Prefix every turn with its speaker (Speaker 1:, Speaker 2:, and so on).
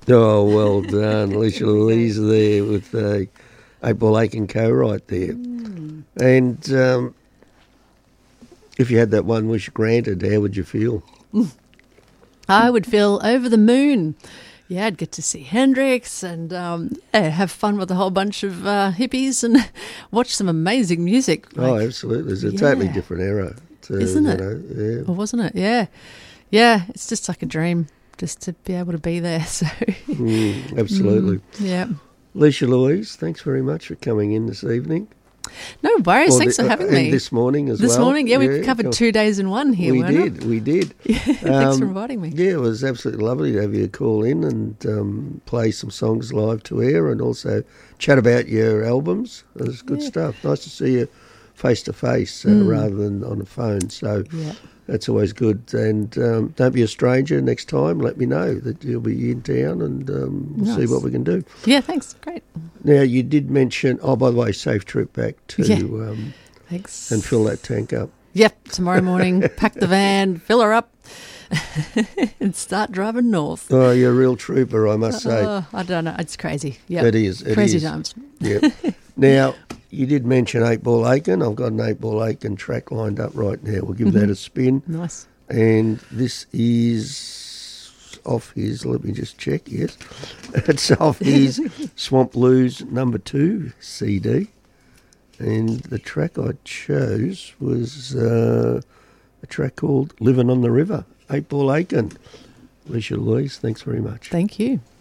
Speaker 1: Oh, well done. Alicia Louise there with 8 Ball Aiken co-write there. And if you had that one wish granted, how would you feel?
Speaker 2: I would feel over the moon. Yeah, I'd get to see Hendrix and have fun with a whole bunch of hippies and watch some amazing music.
Speaker 1: Oh, absolutely. It's a totally different era.
Speaker 2: Isn't it?
Speaker 1: Yeah.
Speaker 2: Or wasn't it? Yeah. Yeah, it's just like a dream just to be able to be there. So
Speaker 1: Absolutely.
Speaker 2: Yeah.
Speaker 1: Alicia Louise, thanks very much for coming in this evening.
Speaker 2: No worries. Thanks for having me.
Speaker 1: And this morning as
Speaker 2: This
Speaker 1: well.
Speaker 2: morning, yeah, we covered 2 days in one here,
Speaker 1: We did.
Speaker 2: Thanks for inviting me.
Speaker 1: Yeah, it was absolutely lovely to have you call in and play some songs live to air and also chat about your albums. It was good stuff. Nice to see you face to face rather than on a phone. So that's always good. And don't be a stranger next time. Let me know that you'll be in town and we'll see what we can do.
Speaker 2: Yeah, thanks. Great.
Speaker 1: Now, you did mention, by the way, safe trip back to
Speaker 2: thanks.
Speaker 1: and fill that tank up.
Speaker 2: Yep, tomorrow morning, pack the van, fill her up and start driving north.
Speaker 1: Oh, you're a real trooper, I must say.
Speaker 2: I don't know. It's crazy. Yeah,
Speaker 1: It is.
Speaker 2: Crazy times.
Speaker 1: Yep. Now, you did mention 8 Ball Aiken. I've got an 8 Ball Aiken track lined up right now. We'll give that a spin.
Speaker 2: Nice.
Speaker 1: And this is off his, let me just check, yes. It's off his Swamp Blues #2 CD. And the track I chose was a track called Living on the River, 8 Ball Aiken. Alicia Louise, thanks very much.
Speaker 2: Thank you.